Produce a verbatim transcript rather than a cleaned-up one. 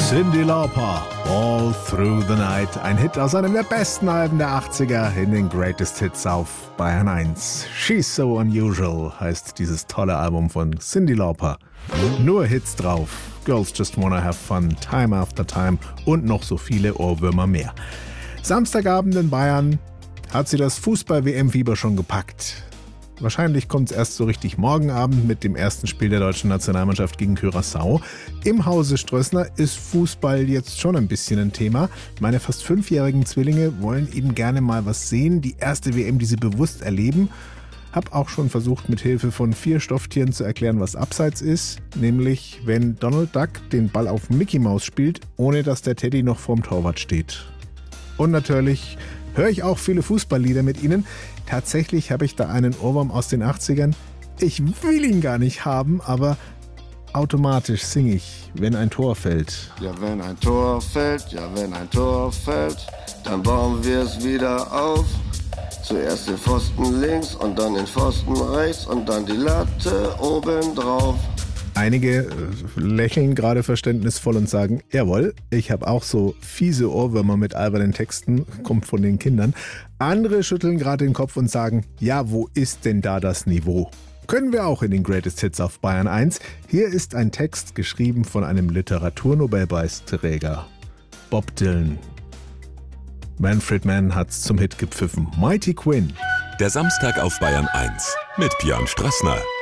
Cyndi Lauper, All Through the Night. Ein Hit aus einem der besten Alben der achtziger in den Greatest Hits auf Bayern eins. She's So Unusual heißt dieses tolle Album von Cyndi Lauper. Nur Hits drauf. Girls Just Wanna Have Fun, Time After Time und noch so viele Ohrwürmer mehr. Samstagabend in Bayern hat sie das Fußball-W M-Fieber schon gepackt. Wahrscheinlich kommt es erst so richtig morgen Abend mit dem ersten Spiel der deutschen Nationalmannschaft gegen Curaçao. Im Hause Strössner ist Fußball jetzt schon ein bisschen ein Thema. Meine fast fünfjährigen Zwillinge wollen eben gerne mal was sehen, die erste W M, die sie bewusst erleben. Hab auch schon versucht, mit Hilfe von vier Stofftieren zu erklären, was Abseits ist. Nämlich, wenn Donald Duck den Ball auf Mickey Mouse spielt, ohne dass der Teddy noch vorm Torwart steht. Und natürlich höre ich auch viele Fußballlieder mit ihnen. Tatsächlich habe ich da einen Ohrwurm aus den achtzigern. Ich will ihn gar nicht haben, aber automatisch singe ich, wenn ein Tor fällt. Ja, wenn ein Tor fällt, ja, wenn ein Tor fällt, dann bauen wir es wieder auf. Zuerst den Pfosten links und dann den Pfosten rechts und dann die Latte oben drauf. Einige äh, lächeln gerade verständnisvoll und sagen, jawohl, ich habe auch so fiese Ohrwürmer mit albernen Texten, kommt von den Kindern. Andere schütteln gerade den Kopf und sagen, ja, wo ist denn da das Niveau? Können wir auch in den Greatest Hits auf Bayern eins. Hier ist ein Text geschrieben von einem Literaturnobelpreisträger, Bob Dylan. Manfred Mann hat's zum Hit gepfiffen. Mighty Quinn. Der Samstag auf Bayern eins mit Björn Strössner.